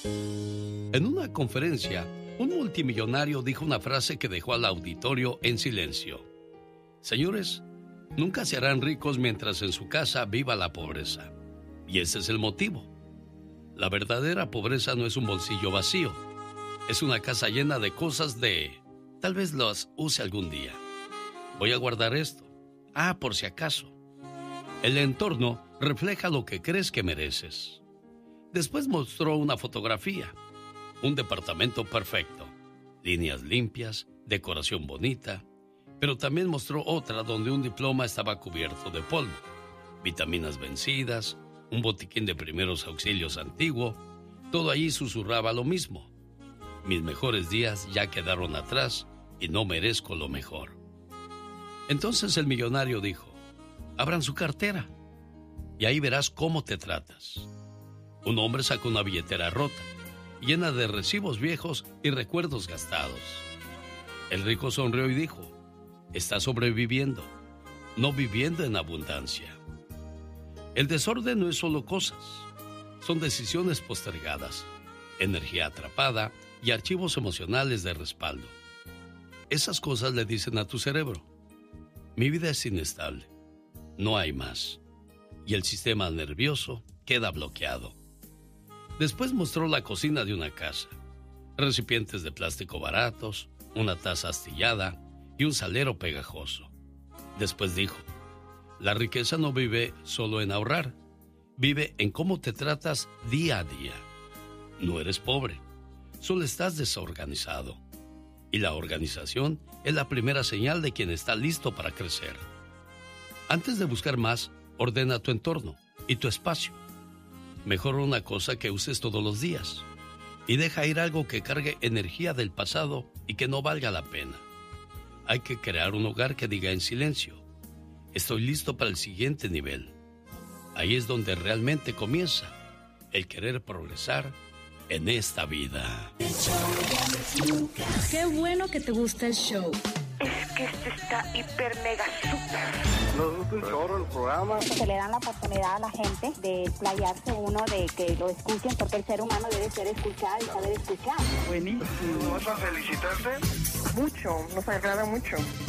En una conferencia, un multimillonario dijo una frase que dejó al auditorio en silencio. Señores, nunca se harán ricos mientras en su casa viva la pobreza. Y ese es el motivo. La verdadera pobreza no es un bolsillo vacío. Es una casa llena de cosas tal vez las use algún día. Voy a guardar esto. Por si acaso. El entorno refleja lo que crees que mereces. Después mostró una fotografía. Un departamento perfecto. Líneas limpias, decoración bonita. Pero también mostró otra donde un diploma estaba cubierto de polvo. Vitaminas vencidas, un botiquín de primeros auxilios antiguo. Todo allí susurraba lo mismo. Mis mejores días ya quedaron atrás y no merezco lo mejor. Entonces el millonario dijo, abran su cartera y ahí verás cómo te tratas. Un hombre sacó una billetera rota, llena de recibos viejos y recuerdos gastados. El rico sonrió y dijo, está sobreviviendo, no viviendo en abundancia. El desorden no es solo cosas, son decisiones postergadas, energía atrapada y archivos emocionales de respaldo. Esas cosas le dicen a tu cerebro, mi vida es inestable, no hay más, y el sistema nervioso queda bloqueado. Después mostró la cocina de una casa, recipientes de plástico baratos, una taza astillada y un salero pegajoso. Después dijo, la riqueza no vive solo en ahorrar, vive en cómo te tratas día a día. No eres pobre, solo estás desorganizado. Y la organización es la primera señal de quien está listo para crecer. Antes de buscar más, ordena tu entorno y tu espacio. Mejor una cosa que uses todos los días. Y deja ir algo que cargue energía del pasado y que no valga la pena. Hay que crear un hogar que diga en silencio, estoy listo para el siguiente nivel. Ahí es donde realmente comienza el querer progresar en esta vida. Qué bueno que te gusta el show. Es que este está hiper mega super. Nos gusta un chorro el programa. Se le dan la oportunidad a la gente de explayarse uno, de que lo escuchen, porque el ser humano debe ser escuchado y saber escuchar. Buenísimo. ¿Vas a felicitarte? Mucho, nos agrada mucho.